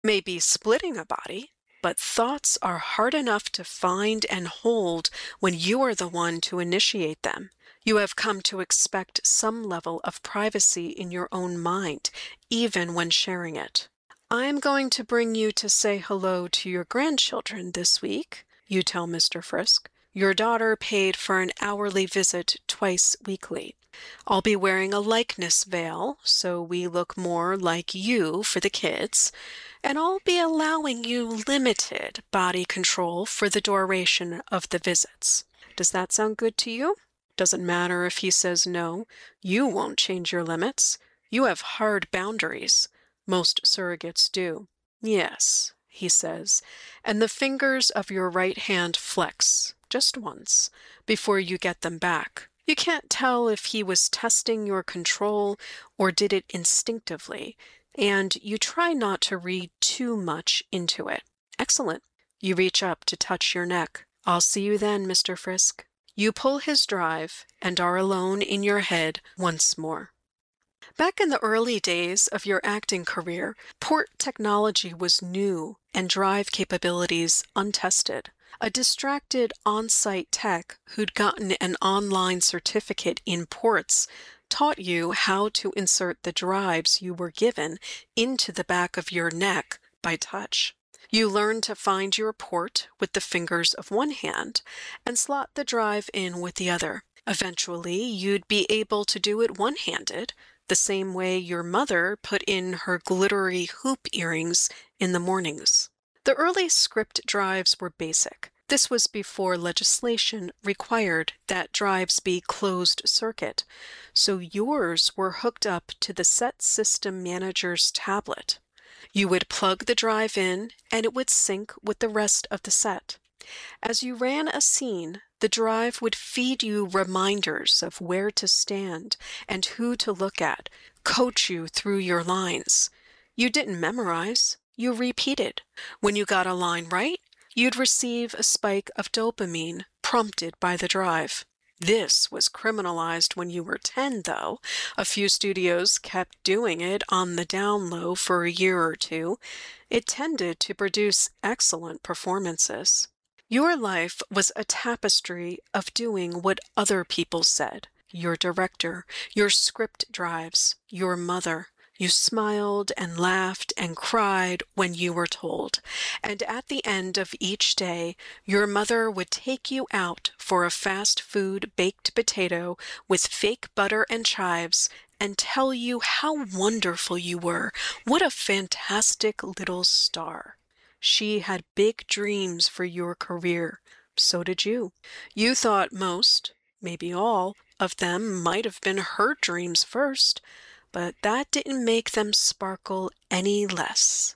may be splitting a body, but thoughts are hard enough to find and hold when you are the one to initiate them. You have come to expect some level of privacy in your own mind, even when sharing it. I'm going to bring you to say hello to your grandchildren this week, you tell Mr. Frisk. Your daughter paid for an hourly visit twice weekly. I'll be wearing a likeness veil, so we look more like you for the kids, and I'll be allowing you limited body control for the duration of the visits. Does that sound good to you? Doesn't matter if he says no. You won't change your limits. You have hard boundaries. Most surrogates do. Yes, he says, and the fingers of your right hand flex, just once, before you get them back. You can't tell if he was testing your control or did it instinctively, and you try not to read too much into it. Excellent. You reach up to touch your neck. I'll see you then, Mr. Frisk. You pull his drive and are alone in your head once more. Back in the early days of your acting career, port technology was new and drive capabilities untested. A distracted on-site tech who'd gotten an online certificate in ports taught you how to insert the drives you were given into the back of your neck by touch. You learned to find your port with the fingers of one hand and slot the drive in with the other. Eventually, you'd be able to do it one-handed, the same way your mother put in her glittery hoop earrings in the mornings. The early script drives were basic. This was before legislation required that drives be closed circuit, so yours were hooked up to the set system manager's tablet. You would plug the drive in and it would sync with the rest of the set. As you ran a scene, the drive would feed you reminders of where to stand and who to look at, coach you through your lines. You didn't memorize, you repeated. When you got a line right, you'd receive a spike of dopamine prompted by the drive. This was criminalized when you were 10, though. A few studios kept doing it on the down low for a year or two. It tended to produce excellent performances. Your life was a tapestry of doing what other people said. Your director, your script drives, your mother. You smiled and laughed and cried when you were told. And at the end of each day, your mother would take you out for a fast food baked potato with fake butter and chives and tell you how wonderful you were. What a fantastic little star. She had big dreams for your career. So did you. You thought most, maybe all, of them might have been her dreams first, but that didn't make them sparkle any less.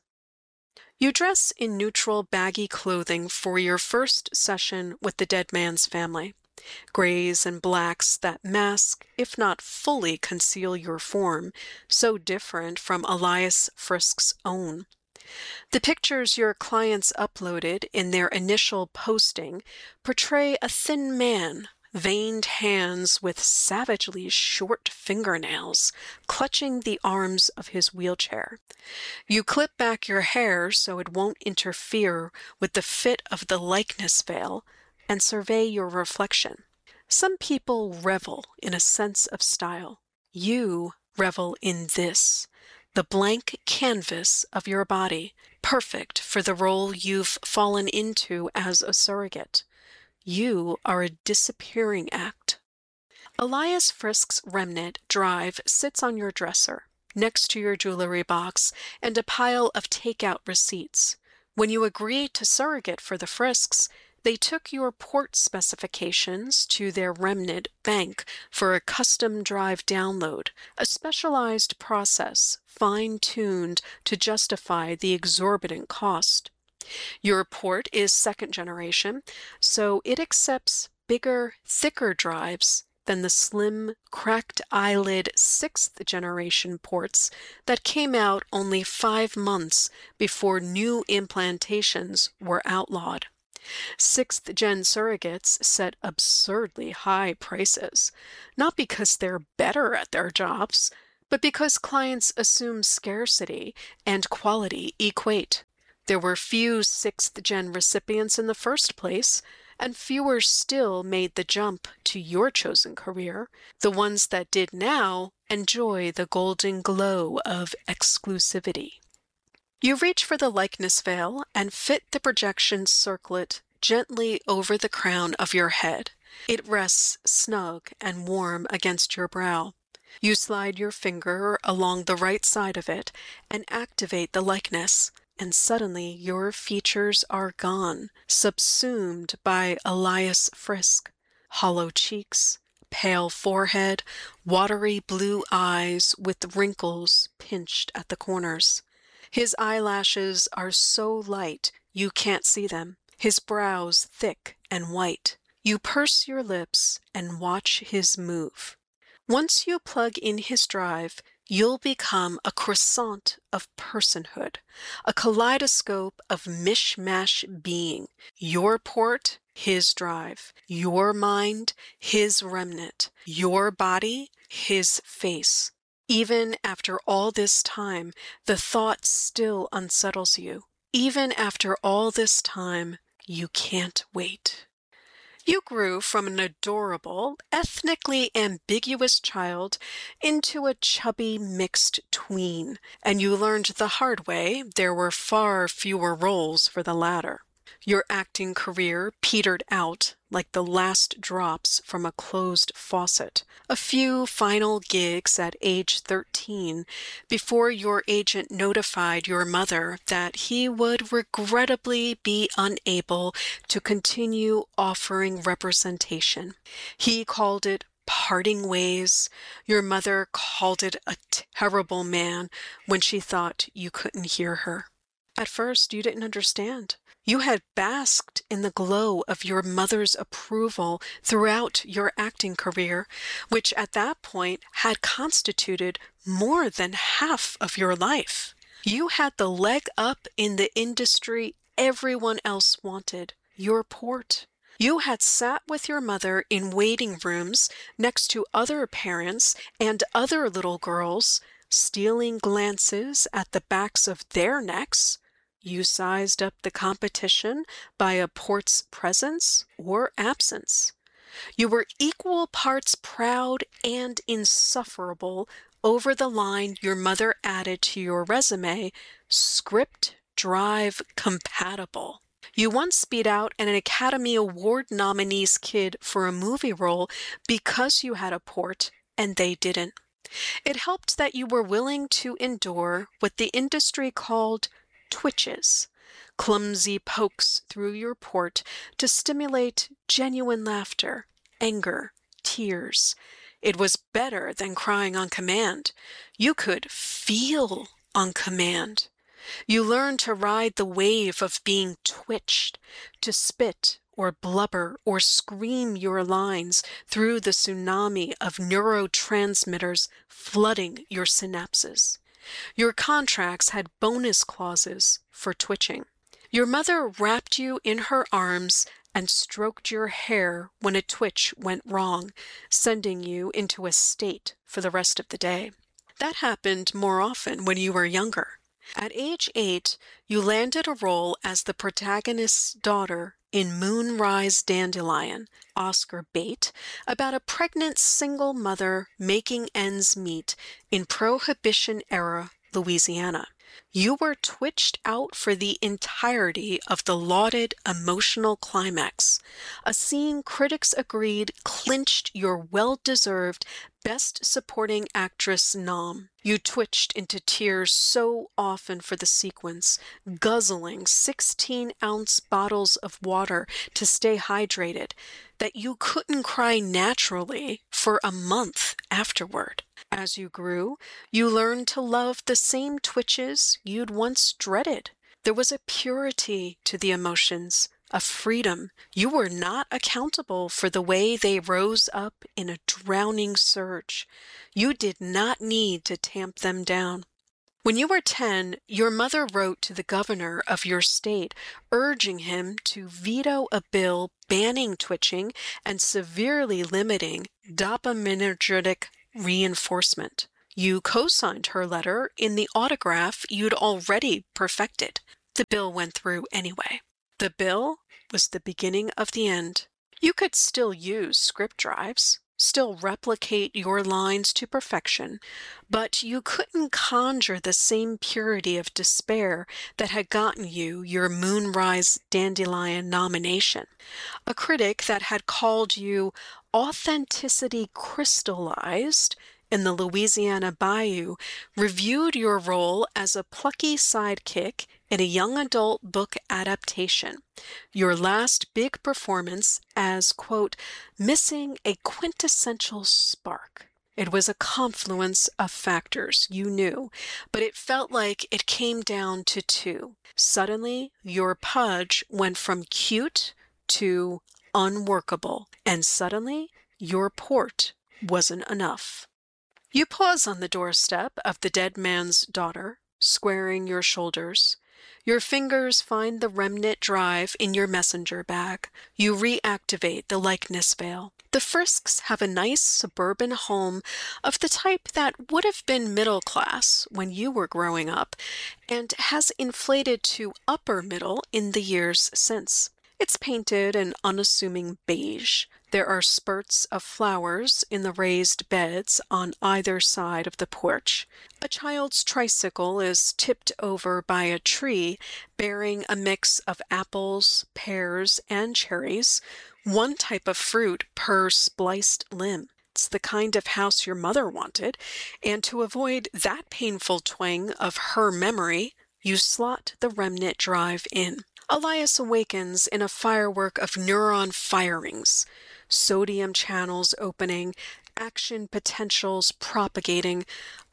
You dress in neutral, baggy clothing for your first session with the dead man's family. Grays and blacks that mask, if not fully conceal your form, so different from Elias Frisk's own. The pictures your clients uploaded in their initial posting portray a thin man, veined hands with savagely short fingernails, clutching the arms of his wheelchair. You clip back your hair so it won't interfere with the fit of the likeness veil and survey your reflection. Some people revel in a sense of style. You revel in this, the blank canvas of your body, perfect for the role you've fallen into as a surrogate. You are a disappearing act. Elias Frisk's remnant drive sits on your dresser, next to your jewelry box and a pile of takeout receipts. When you agreed to surrogate for the Frisks, they took your port specifications to their remnant bank for a custom drive download, a specialized process fine-tuned to justify the exorbitant cost. Your port is second generation, so it accepts bigger, thicker drives than the slim, cracked eyelid sixth generation ports that came out only 5 months before new implantations were outlawed. Sixth-gen surrogates set absurdly high prices, not because they're better at their jobs, But because clients assume scarcity and quality equate, there were few sixth-gen recipients in the first place, and fewer still made the jump to your chosen career. The ones that did now enjoy the golden glow of exclusivity. You reach for the likeness veil and fit the projection circlet gently over the crown of your head. It rests snug and warm against your brow. You slide your finger along the right side of it and activate the likeness, and suddenly your features are gone, subsumed by Elias Frisk. Hollow cheeks, pale forehead, watery blue eyes with wrinkles pinched at the corners. His eyelashes are so light you can't see them, his brows thick and white. You purse your lips and watch his move. Once you plug in his drive, you'll become a croissant of personhood, a kaleidoscope of mishmash being. Your port, his drive. Your mind, his remnant. Your body, his face. Even after all this time, the thought still unsettles you. Even after all this time, you can't wait. You grew from an adorable, ethnically ambiguous child into a chubby mixed tween, and you learned the hard way there were far fewer roles for the latter. Your acting career petered out like the last drops from a closed faucet. A few final gigs at age 13 before your agent notified your mother that he would regrettably be unable to continue offering representation. He called it parting ways. Your mother called it a terrible man when she thought you couldn't hear her. At first, you didn't understand. You had basked in the glow of your mother's approval throughout your acting career, which at that point had constituted more than half of your life. You had the leg up in the industry everyone else wanted, your port. You had sat with your mother in waiting rooms next to other parents and other little girls, stealing glances at the backs of their necks. You sized up the competition by a port's presence or absence. You were equal parts proud and insufferable over the line your mother added to your resume, script drive compatible. You once beat out an Academy Award nominee's kid for a movie role because you had a port and they didn't. It helped that you were willing to endure what the industry called twitches, clumsy pokes through your port to stimulate genuine laughter, anger, tears. It was better than crying on command. You could feel on command. You learned to ride the wave of being twitched, to spit or blubber or scream your lines through the tsunami of neurotransmitters flooding your synapses. Your contracts had bonus clauses for twitching. Your mother wrapped you in her arms and stroked your hair when a twitch went wrong, sending you into a state for the rest of the day. That happened more often when you were younger. At age 8, you landed a role as the protagonist's daughter in Moonrise Dandelion, Oscar bait, about a pregnant single mother making ends meet in Prohibition-era Louisiana. You were twitched out for the entirety of the lauded emotional climax, a scene critics agreed clinched your well-deserved Best Supporting Actress nom. You twitched into tears so often for the sequence, guzzling 16-ounce bottles of water to stay hydrated, that you couldn't cry naturally for a month afterward. As you grew, you learned to love the same twitches you'd once dreaded. There was a purity to the emotions, a freedom. You were not accountable for the way they rose up in a drowning surge. You did not need to tamp them down. When you were 10, your mother wrote to the governor of your state, urging him to veto a bill banning twitching and severely limiting dopaminergic reinforcement. You co-signed her letter in the autograph you'd already perfected. The bill went through anyway. The bill was the beginning of the end. You could still use script drives, still replicate your lines to perfection, but you couldn't conjure the same purity of despair that had gotten you your Moonrise Dandelion nomination. A critic that had called you authenticity crystallized in the Louisiana Bayou reviewed your role as a plucky sidekick in a young adult book adaptation, your last big performance as, quote, missing a quintessential spark. It was a confluence of factors, you knew, but it felt like it came down to two. Suddenly, your Pudge went from cute to unworkable, and suddenly, your port wasn't enough. You pause on the doorstep of the dead man's daughter, squaring your shoulders. Your fingers find the remnant drive in your messenger bag. You reactivate the likeness veil. The Frisks have a nice suburban home of the type that would have been middle class when you were growing up and has inflated to upper middle in the years since. It's painted an unassuming beige. There are spurts of flowers in the raised beds on either side of the porch. A child's tricycle is tipped over by a tree bearing a mix of apples, pears, and cherries, one type of fruit per spliced limb. It's the kind of house your mother wanted, and to avoid that painful twang of her memory, you slot the remnant drive in. Elias awakens in a firework of neuron firings, sodium channels opening, action potentials propagating,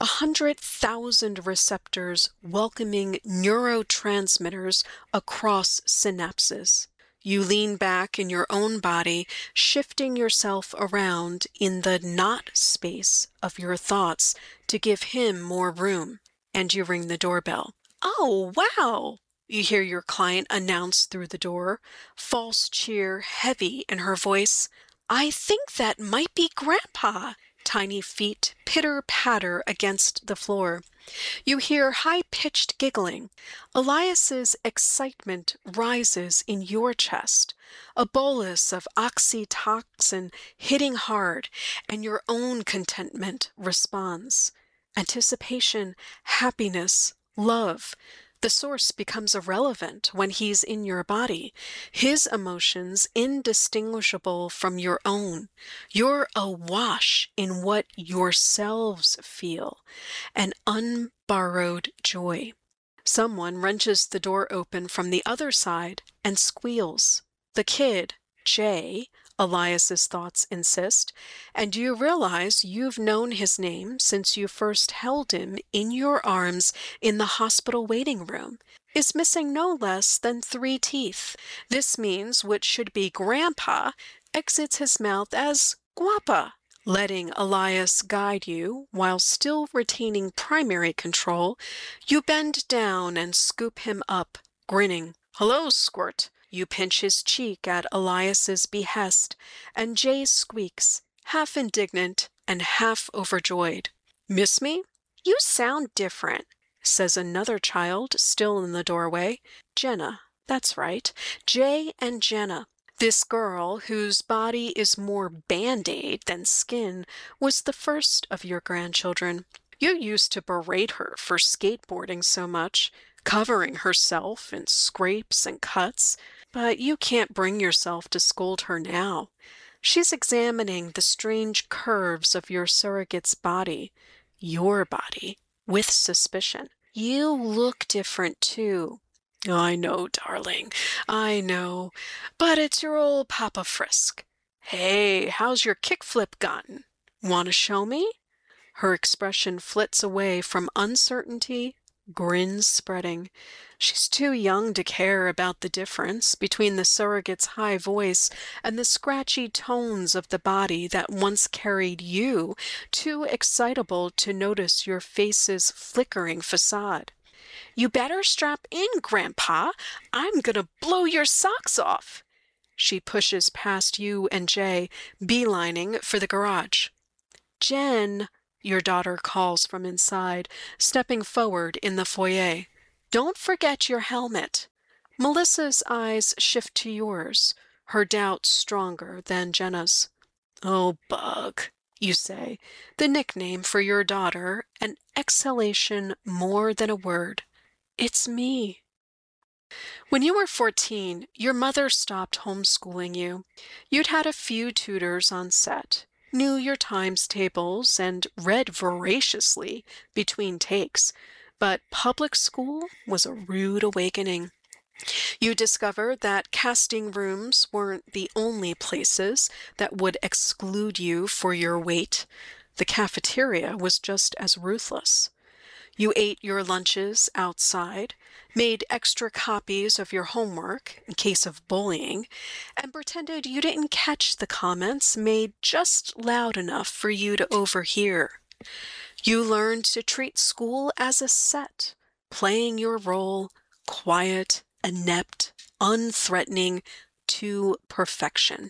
100,000 receptors welcoming neurotransmitters across synapses. You lean back in your own body, shifting yourself around in the not space of your thoughts to give him more room, and you ring the doorbell. Oh, wow! You hear your client announce through the door, false cheer heavy in her voice. I think that might be Grandpa. Tiny feet pitter-patter against the floor. You hear high-pitched giggling. Elias's excitement rises in your chest, a bolus of oxytocin hitting hard, and your own contentment responds. Anticipation, happiness, love. The source becomes irrelevant when he's in your body, his emotions indistinguishable from your own. You're awash in what yourselves feel, an unborrowed joy. Someone wrenches the door open from the other side and squeals. The kid, Jay, Elias's thoughts insist, and you realize you've known his name since you first held him in your arms in the hospital waiting room, is missing no less than 3 teeth. This means what should be Grandpa exits his mouth as Guapa. Letting Elias guide you while still retaining primary control, you bend down and scoop him up, grinning. Hello, Squirt. You pinch his cheek at Elias's behest, and Jay squeaks, half indignant and half overjoyed. Miss me? You sound different, says another child still in the doorway. Jenna, that's right, Jay and Jenna. This girl, whose body is more Band-Aid than skin, was the first of your grandchildren. You used to berate her for skateboarding so much, covering herself in scrapes and cuts, but you can't bring yourself to scold her now. She's examining the strange curves of your surrogate's body, your body, with suspicion. You look different, too. I know, darling, I know, but it's your old Papa Frisk. Hey, how's your kickflip gotten? Want to show me? Her expression flits away from uncertainty, grins spreading. She's too young to care about the difference between the surrogate's high voice and the scratchy tones of the body that once carried you, too excitable to notice your face's flickering facade. You better strap in, Grandpa. I'm gonna blow your socks off. She pushes past you and Jay, beelining for the garage. Jen, Your daughter calls from inside, stepping forward in the foyer. Don't forget your helmet. Melissa's eyes shift to yours, her doubt stronger than Jenna's. Oh, Bug, you say, the nickname for your daughter, an exhalation more than a word. It's me. When you were 14, your mother stopped homeschooling you. You'd had a few tutors on set, knew your times tables, and read voraciously between takes, but public school was a rude awakening. You discovered that casting rooms weren't the only places that would exclude you for your weight. The cafeteria was just as ruthless. You ate your lunches outside, made extra copies of your homework in case of bullying, and pretended you didn't catch the comments made just loud enough for you to overhear. You learned to treat school as a set, playing your role, quiet, inept, unthreatening, to perfection.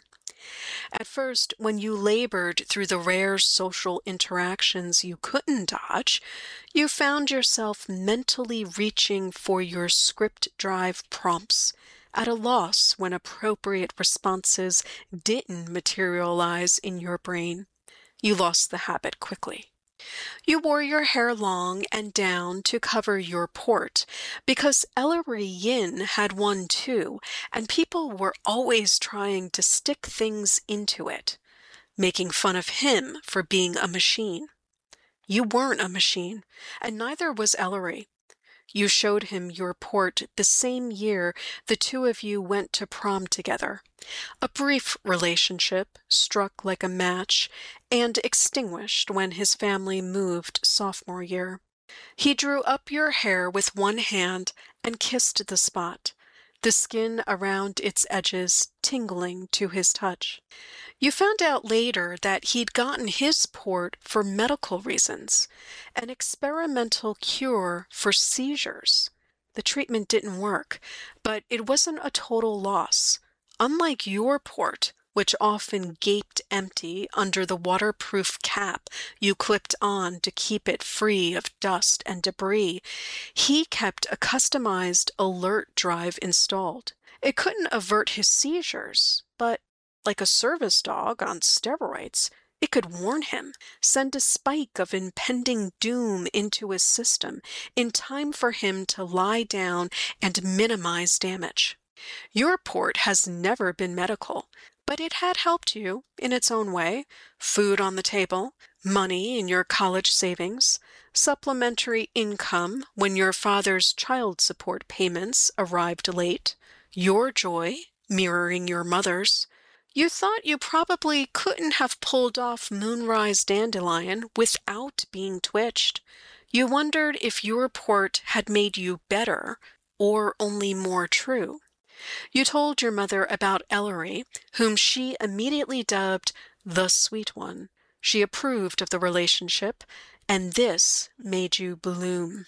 At first, when you labored through the rare social interactions you couldn't dodge, you found yourself mentally reaching for your script drive prompts, at a loss when appropriate responses didn't materialize in your brain. You lost the habit quickly. You wore your hair long and down to cover your port, because Ellery Yin had one too, and people were always trying to stick things into it, making fun of him for being a machine. You weren't a machine, and neither was Ellery. You showed him your port the same year the two of you went to prom together. A brief relationship, struck like a match, and extinguished when his family moved sophomore year. He drew up your hair with one hand and kissed the spot, the skin around its edges tingling to his touch. You found out later that he'd gotten his port for medical reasons, an experimental cure for seizures. The treatment didn't work, but it wasn't a total loss. Unlike your port, which often gaped empty under the waterproof cap you clipped on to keep it free of dust and debris, he kept a customized alert drive installed. It couldn't avert his seizures, but like a service dog on steroids, it could warn him, send a spike of impending doom into his system in time for him to lie down and minimize damage. Your port has never been medical, but it had helped you in its own way. Food on the table, money in your college savings, supplementary income when your father's child support payments arrived late, your joy mirroring your mother's. You thought you probably couldn't have pulled off Moonrise Dandelion without being twitched. You wondered if your port had made you better or only more true. You told your mother about Ellery, whom she immediately dubbed the sweet one. She approved of the relationship, and this made you bloom.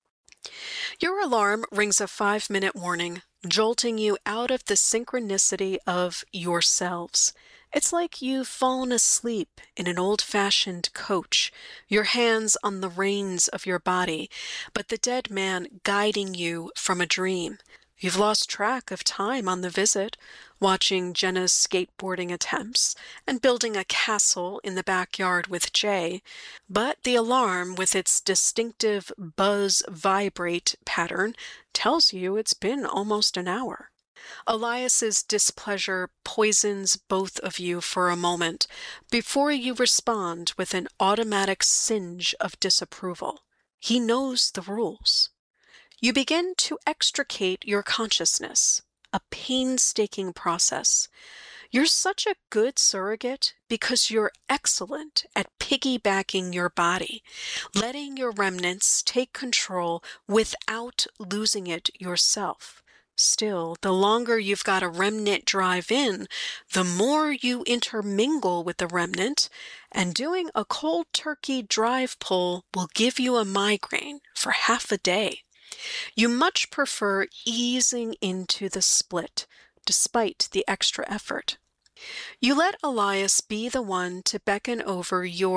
Your alarm rings a 5-minute warning, jolting you out of the synchronicity of yourselves. It's like you've fallen asleep in an old-fashioned coach, your hands on the reins of your body, but the dead man guiding you from a dream. You've lost track of time on the visit, watching Jenna's skateboarding attempts and building a castle in the backyard with Jay, but the alarm with its distinctive buzz-vibrate pattern tells you it's been almost an hour. Elias's displeasure poisons both of you for a moment before you respond with an automatic singe of disapproval. He knows the rules. You begin to extricate your consciousness, a painstaking process. You're such a good surrogate because you're excellent at piggybacking your body, letting your remnants take control without losing it yourself. Still, the longer you've got a remnant drive in, the more you intermingle with the remnant, and doing a cold turkey drive pull will give you a migraine for half a day. You much prefer easing into the split, despite the extra effort. You let Elias be the one to beckon over your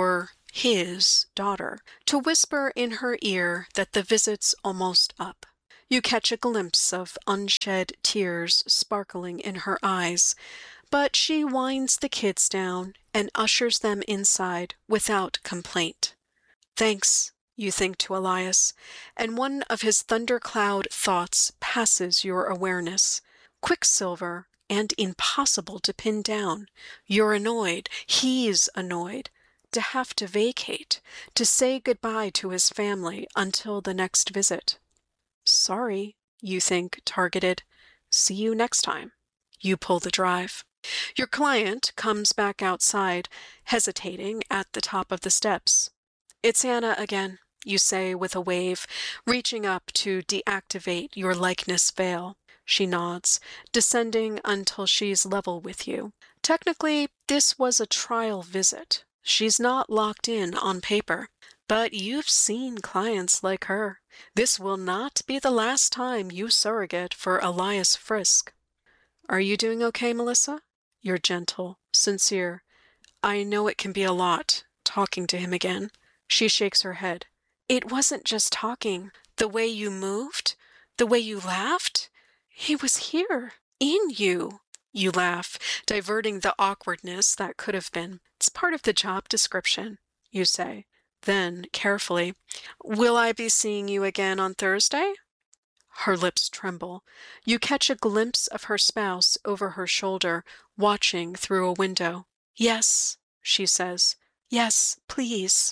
his daughter, to whisper in her ear that the visit's almost up. You catch a glimpse of unshed tears sparkling in her eyes, but she winds the kids down and ushers them inside without complaint. Thanks, you think to Elias, and one of his thundercloud thoughts passes your awareness. Quicksilver and impossible to pin down. You're annoyed. He's annoyed. To have to vacate, to say goodbye to his family until the next visit. Sorry, you think, targeted. See you next time. You pull the drive. Your client comes back outside, hesitating at the top of the steps. It's Anna again, you say with a wave, reaching up to deactivate your likeness veil. She nods, descending until she's level with you. Technically, this was a trial visit. She's not locked in on paper, but you've seen clients like her. This will not be the last time you surrogate for Elias Frisk. Are you doing okay, Melissa? You're gentle, sincere. I know it can be a lot, talking to him again. She shakes her head. It wasn't just talking. The way you moved, the way you laughed, he was here, in you. You laugh, diverting the awkwardness that could have been. It's part of the job description, you say. Then, carefully, will I be seeing you again on Thursday? Her lips tremble. You catch a glimpse of her spouse over her shoulder, watching through a window. Yes, she says. Yes, please.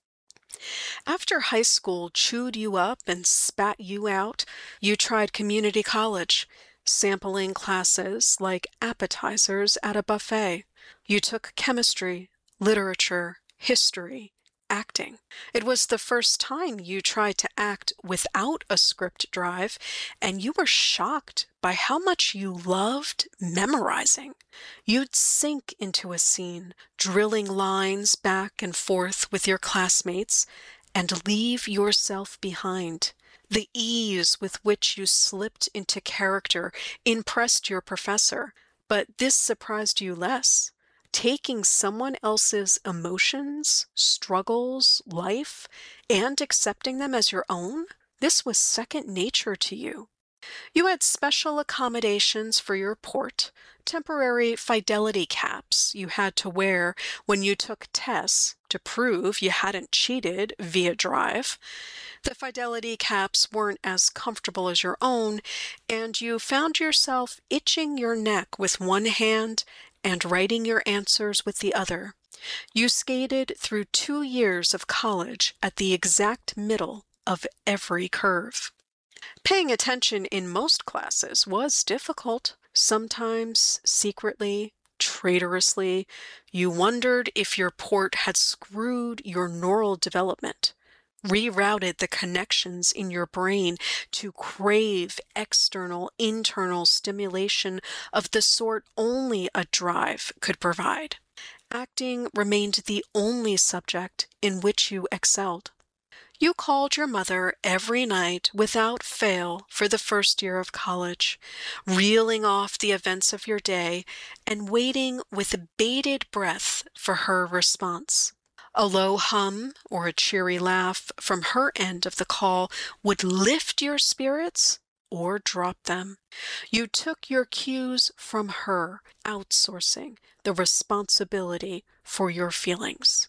After high school chewed you up and spat you out, you tried community college, sampling classes like appetizers at a buffet. You took chemistry, literature, history, acting. It was the first time you tried to act without a script drive, and you were shocked by how much you loved memorizing. You'd sink into a scene, drilling lines back and forth with your classmates, and leave yourself behind. The ease with which you slipped into character impressed your professor, but this surprised you less. Taking someone else's emotions, struggles, life, and accepting them as your own, this was second nature to you. You had special accommodations for your port, temporary fidelity caps you had to wear when you took tests to prove you hadn't cheated via drive. The fidelity caps weren't as comfortable as your own, and you found yourself itching your neck with one hand and writing your answers with the other. You skated through 2 years of college at the exact middle of every curve. Paying attention in most classes was difficult. Sometimes, secretly, traitorously, you wondered if your port had screwed your neural development, rerouted the connections in your brain to crave external, internal stimulation of the sort only a drive could provide. Acting remained the only subject in which you excelled. You called your mother every night without fail for the first year of college, reeling off the events of your day and waiting with bated breath for her response. A low hum or a cheery laugh from her end of the call would lift your spirits or drop them. You took your cues from her, outsourcing the responsibility for your feelings.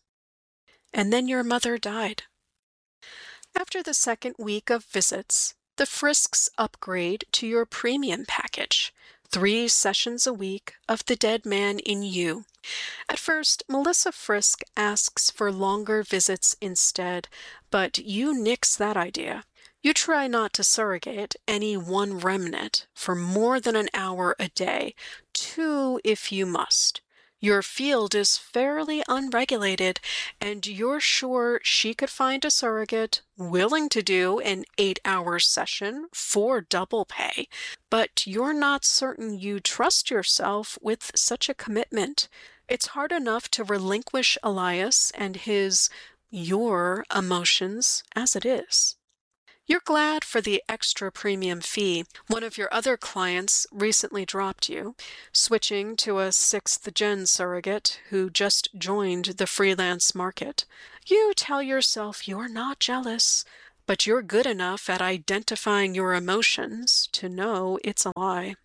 And then your mother died. After the second week of visits, the Frisks upgrade to your premium package, 3 sessions a week of The Dead Man in You. At first, Melissa Frisk asks for longer visits instead, but you nix that idea. You try not to surrogate any one remnant for more than an hour a day, 2 if you must. Your field is fairly unregulated, and you're sure she could find a surrogate willing to do an 8-hour session for double pay, but you're not certain you trust yourself with such a commitment. It's hard enough to relinquish Elias and your emotions as it is. You're glad for the extra premium fee. One of your other clients recently dropped you, switching to a sixth-gen surrogate who just joined the freelance market. You tell yourself you're not jealous, but you're good enough at identifying your emotions to know it's a lie.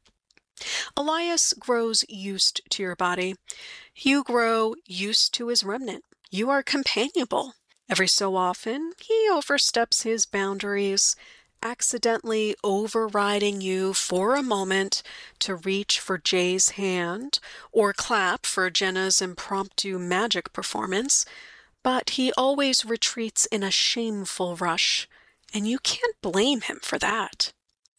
Elias grows used to your body. You grow used to his remnant. You are companionable. Every so often, he oversteps his boundaries, accidentally overriding you for a moment to reach for Jay's hand or clap for Jenna's impromptu magic performance, but he always retreats in a shameful rush, and you can't blame him for that.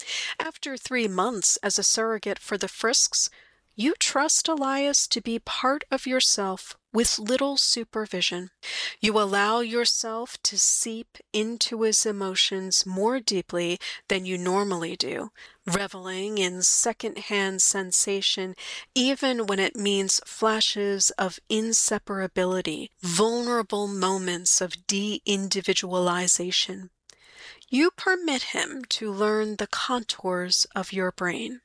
After 3 months as a surrogate for the Frisks, you trust Elias to be part of yourself with little supervision. You allow yourself to seep into his emotions more deeply than you normally do, reveling in secondhand sensation even when it means flashes of inseparability, vulnerable moments of de-individualization. You permit him to learn the contours of your brain.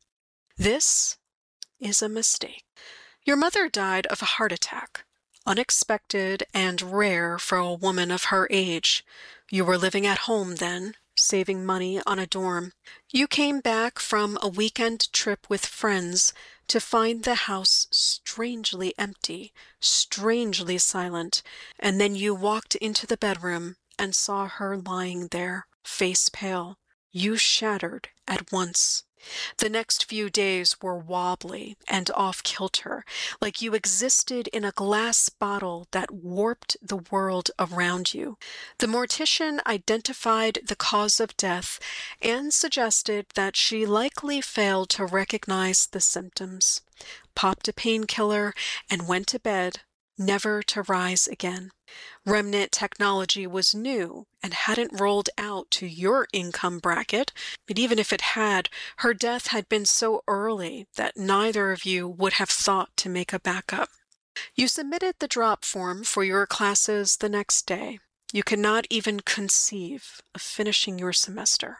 This is a mistake. Your mother died of a heart attack, unexpected and rare for a woman of her age. You were living at home then, saving money on a dorm. You came back from a weekend trip with friends to find the house strangely empty, strangely silent, and then you walked into the bedroom and saw her lying there, face pale. You shattered at once. The next few days were wobbly and off-kilter, like you existed in a glass bottle that warped the world around you. The mortician identified the cause of death and suggested that she likely failed to recognize the symptoms, popped a painkiller, and went to bed, never to rise again. Remnant technology was new and hadn't rolled out to your income bracket, but even if it had, her death had been so early that neither of you would have thought to make a backup. You submitted the drop form for your classes the next day. You could not even conceive of finishing your semester.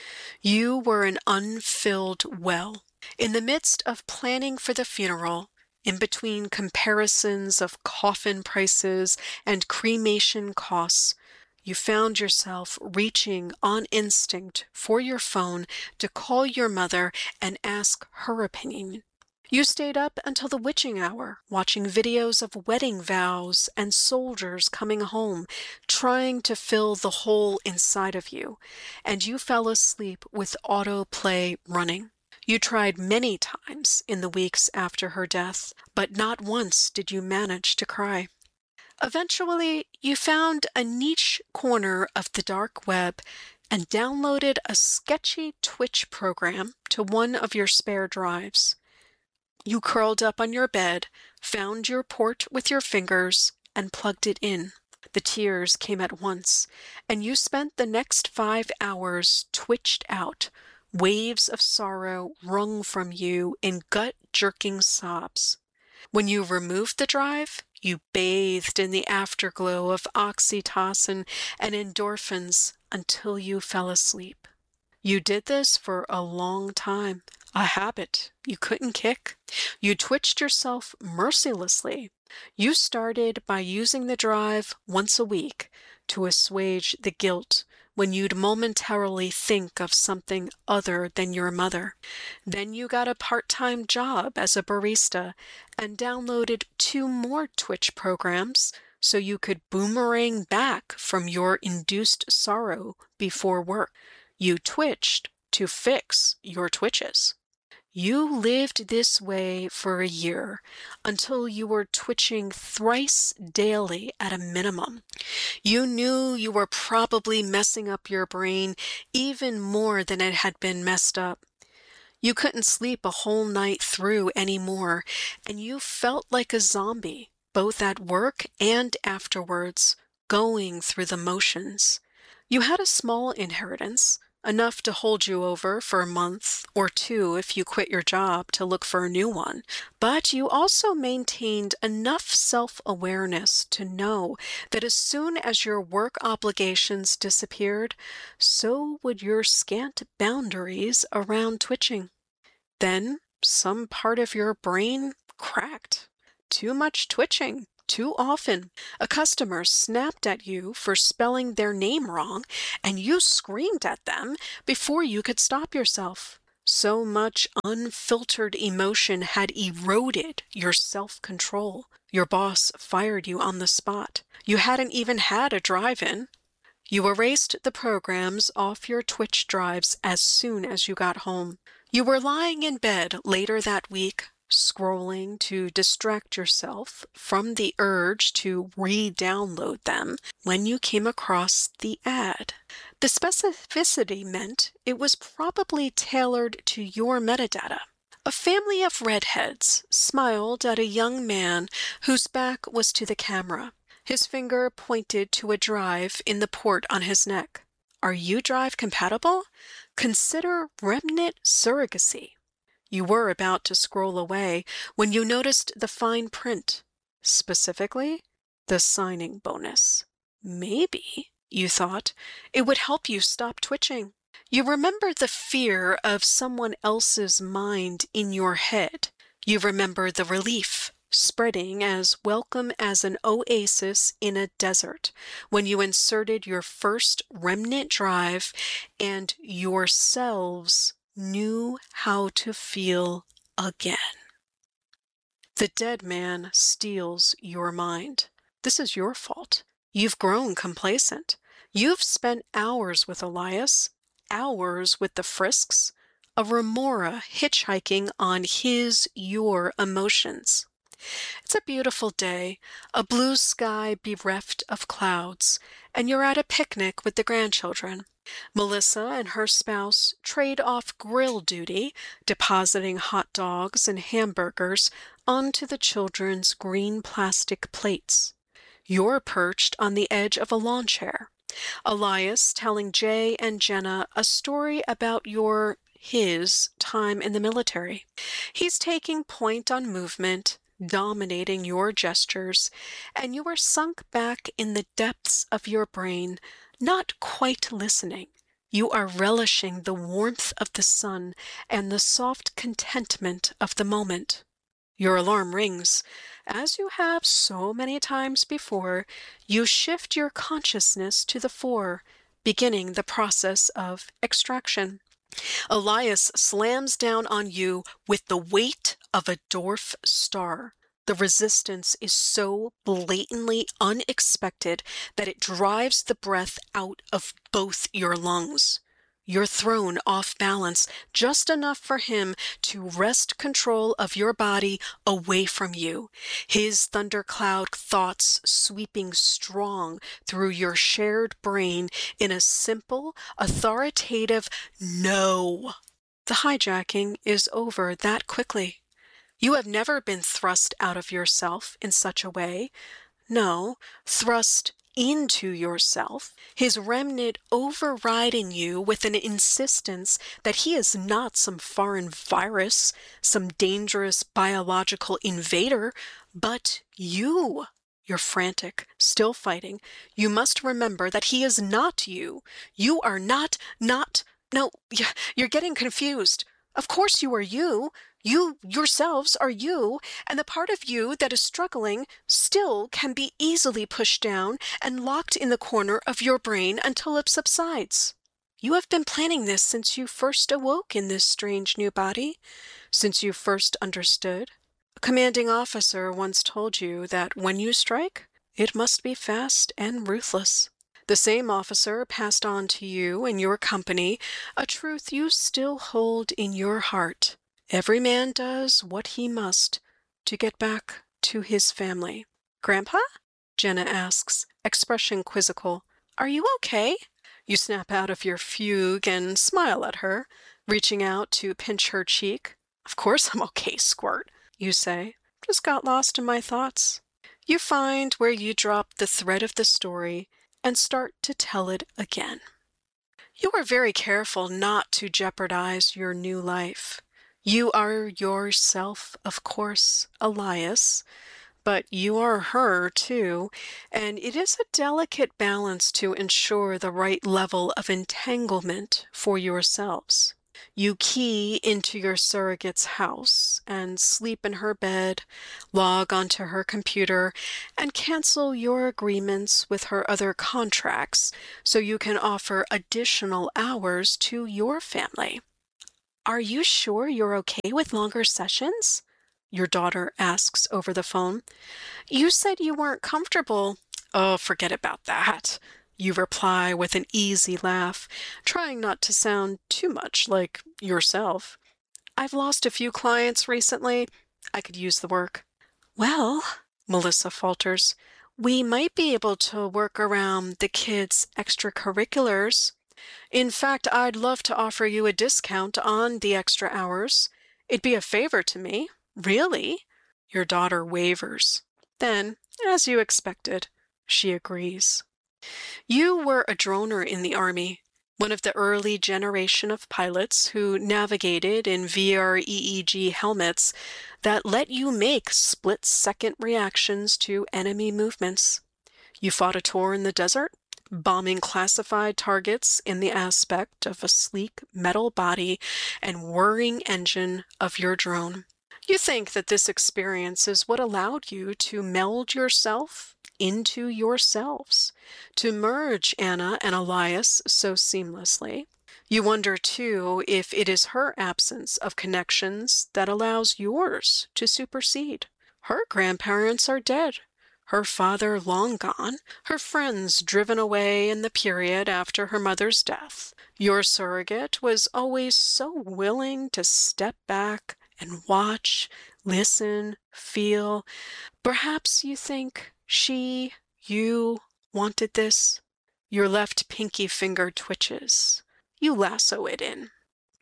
You were an unfilled well. In the midst of planning for the funeral, in between comparisons of coffin prices and cremation costs, you found yourself reaching on instinct for your phone to call your mother and ask her opinion. You stayed up until the witching hour, watching videos of wedding vows and soldiers coming home, trying to fill the hole inside of you, and you fell asleep with autoplay running. You tried many times in the weeks after her death, but not once did you manage to cry. Eventually, you found a niche corner of the dark web and downloaded a sketchy Twitch program to one of your spare drives. You curled up on your bed, found your port with your fingers, and plugged it in. The tears came at once, and you spent the next 5 hours twitched out, waves of sorrow wrung from you in gut-jerking sobs. When you removed the drive, you bathed in the afterglow of oxytocin and endorphins until you fell asleep. You did this for a long time, a habit you couldn't kick. You twitched yourself mercilessly. You started by using the drive once a week to assuage the guilt when you'd momentarily think of something other than your mother. Then you got a part-time job as a barista and downloaded 2 more Twitch programs so you could boomerang back from your induced sorrow before work. You twitched to fix your twitches. You lived this way for a year until you were twitching thrice daily at a minimum. You knew you were probably messing up your brain even more than it had been messed up. You couldn't sleep a whole night through anymore, and you felt like a zombie, both at work and afterwards, going through the motions. You had a small inheritance, enough to hold you over for a month or two if you quit your job to look for a new one. But you also maintained enough self-awareness to know that as soon as your work obligations disappeared, so would your scant boundaries around twitching. Then some part of your brain cracked. Too much twitching. Too often, a customer snapped at you for spelling their name wrong, and you screamed at them before you could stop yourself. So much unfiltered emotion had eroded your self-control. Your boss fired you on the spot. You hadn't even had a drive-in. You erased the programs off your Twitch drives as soon as you got home. You were lying in bed later that week, scrolling to distract yourself from the urge to re-download them when you came across the ad. The specificity meant it was probably tailored to your metadata. A family of redheads smiled at a young man whose back was to the camera. His finger pointed to a drive in the port on his neck. Are you drive compatible? Consider remnant surrogacy. You were about to scroll away when you noticed the fine print, specifically the signing bonus. Maybe, you thought, it would help you stop twitching. You remember the fear of someone else's mind in your head. You remember the relief spreading as welcome as an oasis in a desert when you inserted your first remnant drive and yourselves knew how to feel again. The dead man steals your mind. This is your fault. You've grown complacent. You've spent hours with Elias, hours with the Frisks, a remora hitchhiking on your emotions. It's a beautiful day, a blue sky bereft of clouds, and you're at a picnic with the grandchildren. Melissa and her spouse trade off grill duty, depositing hot dogs and hamburgers onto the children's green plastic plates. You're perched on the edge of a lawn chair. Elias telling Jay and Jenna a story about his time in the military. He's taking point on movement, dominating your gestures, and you are sunk back in the depths of your brain, not quite listening. You are relishing the warmth of the sun and the soft contentment of the moment. Your alarm rings. As you have so many times before, you shift your consciousness to the fore, beginning the process of extraction. Elias slams down on you with the weight of a dwarf star. The resistance is so blatantly unexpected that it drives the breath out of both your lungs. You're thrown off balance just enough for him to wrest control of your body away from you, his thundercloud thoughts sweeping strong through your shared brain in a simple, authoritative no. The hijacking is over that quickly. You have never been thrust out of yourself in such a way. No, thrust into yourself, his remnant overriding you with an insistence that he is not some foreign virus, some dangerous biological invader, but you. You're frantic, still fighting. You must remember that he is not you. You are not, no, you're getting confused. Of course you are you. You yourselves are you, and the part of you that is struggling still can be easily pushed down and locked in the corner of your brain until it subsides. You have been planning this since you first awoke in this strange new body, since you first understood. A commanding officer once told you that when you strike, it must be fast and ruthless. The same officer passed on to you and your company a truth you still hold in your heart. Every man does what he must to get back to his family. Grandpa? Jenna asks, expression quizzical. Are you okay? You snap out of your fugue and smile at her, reaching out to pinch her cheek. Of course I'm okay, Squirt, you say. Just got lost in my thoughts. You find where you drop the thread of the story and start to tell it again. You are very careful not to jeopardize your new life. You are yourself, of course, Elias, but you are her too, and it is a delicate balance to ensure the right level of entanglement for yourselves. You key into your surrogate's house and sleep in her bed, log onto her computer, and cancel your agreements with her other contracts so you can offer additional hours to your family. Are you sure you're okay with longer sessions? Your daughter asks over the phone. You said you weren't comfortable. Oh, forget about that. You reply with an easy laugh, trying not to sound too much like yourself. I've lost a few clients recently. I could use the work. Well, Melissa falters, we might be able to work around the kids' extracurriculars. In fact, I'd love to offer you a discount on the extra hours. It'd be a favor to me. Really? Your daughter wavers. Then, as you expected, she agrees. You were a droner in the Army, one of the early generation of pilots who navigated in VREEG helmets that let you make split-second reactions to enemy movements. You fought a tour in the desert, bombing classified targets in the aspect of a sleek metal body and whirring engine of your drone. You think that this experience is what allowed you to meld yourself into yourselves, to merge Anna and Elias so seamlessly. You wonder, too, if it is her absence of connections that allows yours to supersede. Her grandparents are dead, her father long gone, her friends driven away in the period after her mother's death. Your surrogate was always so willing to step back and watch, listen, feel. Perhaps you think you wanted this? Your left pinky finger twitches. You lasso it in.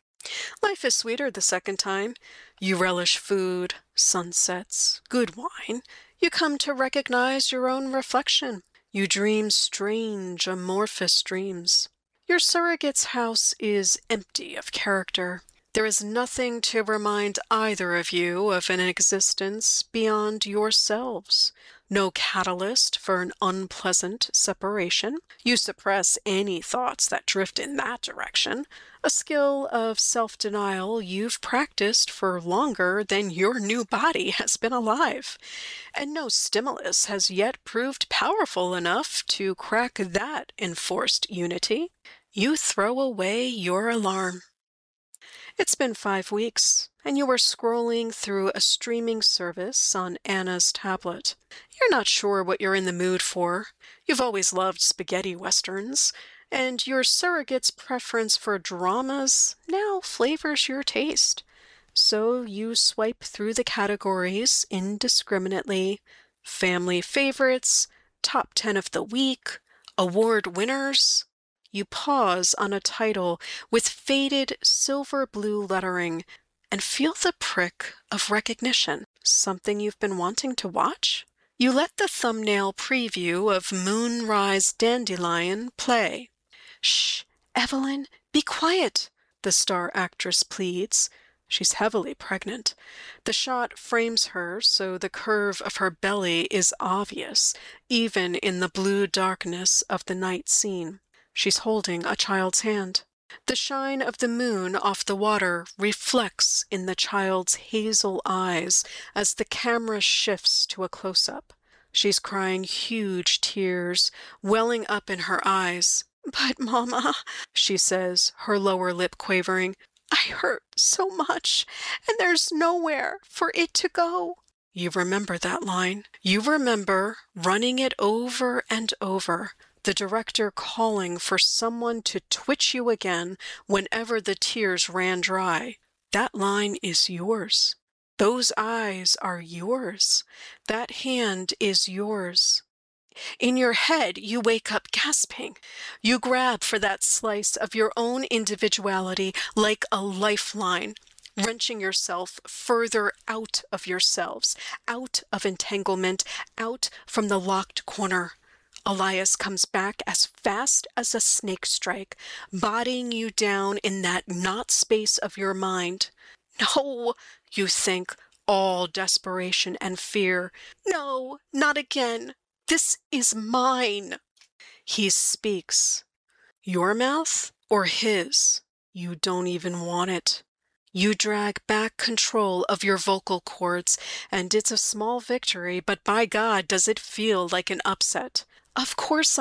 Life is sweeter the second time. You relish food, sunsets, good wine. You come to recognize your own reflection. You dream strange, amorphous dreams. Your surrogate's house is empty of character. There is nothing to remind either of you of an existence beyond yourselves. No catalyst for an unpleasant separation. You suppress any thoughts that drift in that direction, a skill of self-denial you've practiced for longer than your new body has been alive. And no stimulus has yet proved powerful enough to crack that enforced unity. You throw away your alarm. It's been 5 weeks, and you are scrolling through a streaming service on Anna's tablet. You're not sure what you're in the mood for. You've always loved spaghetti westerns, and your surrogate's preference for dramas now flavors your taste. So you swipe through the categories indiscriminately. Family favorites, top 10 of the week, award winners. You pause on a title with faded silver blue lettering and feel the prick of recognition. Something you've been wanting to watch? You let the thumbnail preview of Moonrise Dandelion play. Shh, Evelyn, be quiet, the star actress pleads. She's heavily pregnant. The shot frames her so the curve of her belly is obvious, even in the blue darkness of the night scene. She's holding a child's hand. The shine of the moon off the water reflects in the child's hazel eyes as the camera shifts to a close-up. She's crying huge tears, welling up in her eyes. "But, Mama," she says, her lower lip quavering, "I hurt so much, and there's nowhere for it to go." You remember that line. You remember running it over and over. The director calling for someone to twitch you again whenever the tears ran dry. That line is yours. Those eyes are yours. That hand is yours. In your head, you wake up gasping. You grab for that slice of your own individuality like a lifeline, wrenching yourself further out of yourselves, out of entanglement, out from the locked corner. Elias comes back as fast as a snake strike, bodying you down in that not space of your mind. No, you think, all desperation and fear. No, not again. This is mine. He speaks. Your mouth or his? You don't even want it. You drag back control of your vocal cords, and it's a small victory, but by God, does it feel like an upset. Of course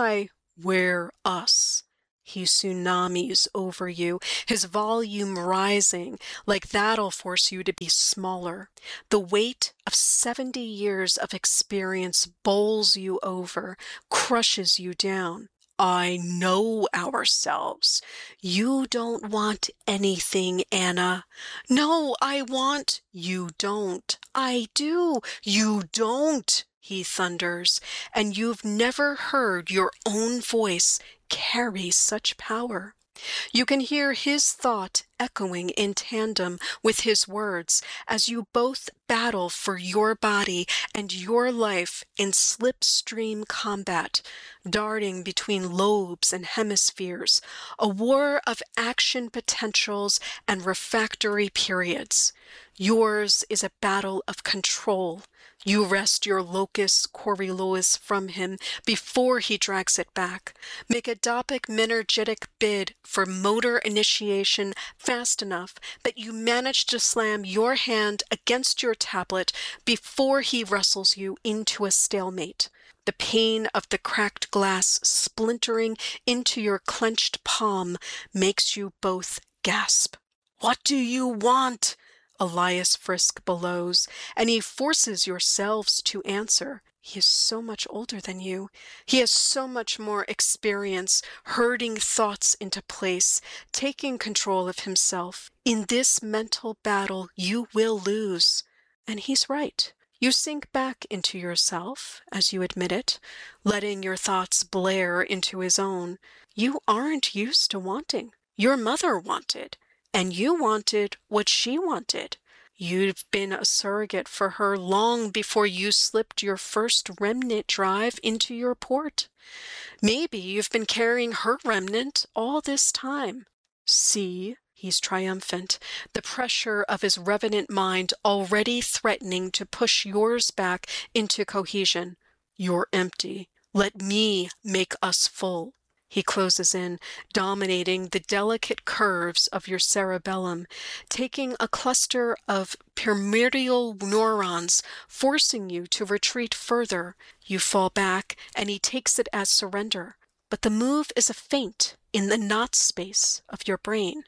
we're us. He tsunamis over you, his volume rising, like that'll force you to be smaller. The weight of 70 years of experience bowls you over, crushes you down. I know ourselves. You don't want anything, Anna. No, I want. You don't. I do. You don't, he thunders. And you've never heard your own voice carry such power. You can hear his thought echoing in tandem with his words as you both battle for your body and your life in slipstream combat, darting between lobes and hemispheres, a war of action potentials and refractory periods. Yours is a battle of control. You wrest your locus coeruleus from him before he drags it back. Make a dopaminergic bid for motor initiation fast enough that you manage to slam your hand against your tablet before he wrestles you into a stalemate. The pain of the cracked glass splintering into your clenched palm makes you both gasp. What do you want? Elias Frisk bellows, and he forces yourselves to answer. He is so much older than you. He has so much more experience herding thoughts into place, taking control of himself. In this mental battle, you will lose. And he's right. You sink back into yourself, as you admit it, letting your thoughts blare into his own. You aren't used to wanting. Your mother wanted. And you wanted what she wanted. You've been a surrogate for her long before you slipped your first remnant drive into your port. Maybe you've been carrying her remnant all this time. See, he's triumphant, the pressure of his revenant mind already threatening to push yours back into cohesion. You're empty. Let me make us full. He closes in, dominating the delicate curves of your cerebellum, taking a cluster of pyramidal neurons, forcing you to retreat further. You fall back, and he takes it as surrender. But the move is a feint in the not space of your brain.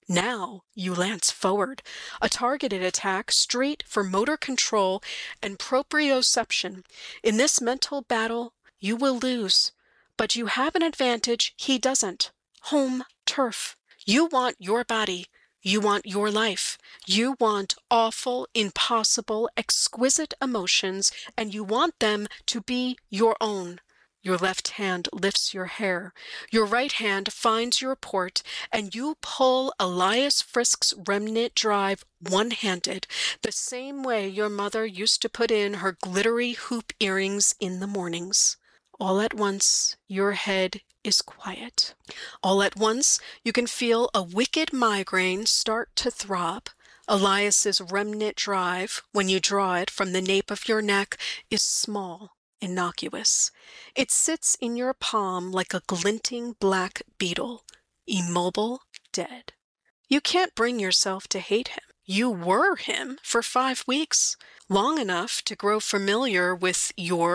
Now you lance forward, a targeted attack straight for motor control and proprioception. In this mental battle, you will lose. But you have an advantage he doesn't. Home turf. You want your body. You want your life. You want awful, impossible, exquisite emotions, and you want them to be your own. Your left hand lifts your hair. Your right hand finds your port, and you pull Elias Frisk's remnant drive one-handed, the same way your mother used to put in her glittery hoop earrings in the mornings. All at once, your head is quiet. All at once, you can feel a wicked migraine start to throb. Elias's remnant drive, when you draw it from the nape of your neck, is small, innocuous. It sits in your palm like a glinting black beetle, immobile, dead. You can't bring yourself to hate him. You were him for 5 weeks, long enough to grow familiar with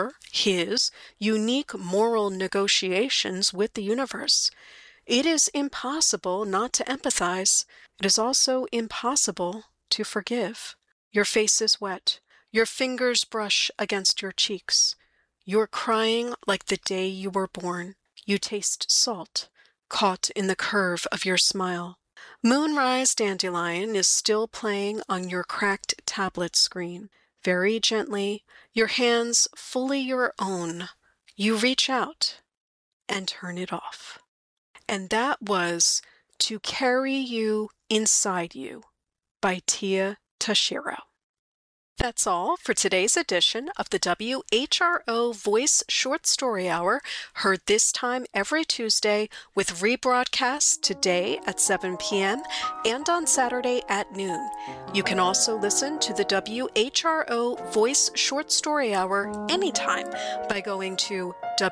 his unique moral negotiations with the universe. It is impossible not to empathize. It is also impossible to forgive. Your face is wet. Your fingers brush against your cheeks. You're crying like the day you were born. You taste salt, caught in the curve of your smile. Moonrise Dandelion is still playing on your cracked tablet screen. Very gently, your hands fully your own, you reach out and turn it off. And that was To Carry You Inside You by Tia Tashiro. That's all for today's edition of the WHRO Voice Short Story Hour, heard this time every Tuesday with rebroadcasts today at 7 p.m. and on Saturday at noon. You can also listen to the WHRO Voice Short Story Hour anytime by going to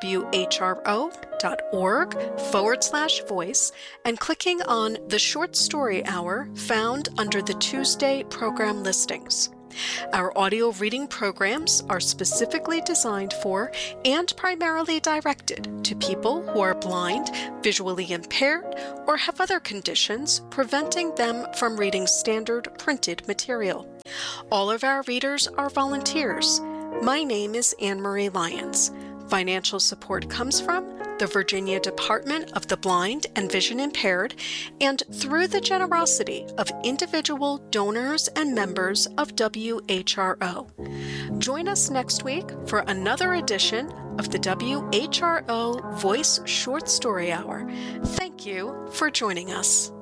whro.org/voice and clicking on the Short Story Hour found under the Tuesday program listings. Our audio reading programs are specifically designed for and primarily directed to people who are blind, visually impaired, or have other conditions preventing them from reading standard printed material. All of our readers are volunteers. My name is Anne Marie Lyons. Financial support comes from the Virginia Department of the Blind and Vision Impaired, and through the generosity of individual donors and members of WHRO. Join us next week for another edition of the WHRO Voice Short Story Hour. Thank you for joining us.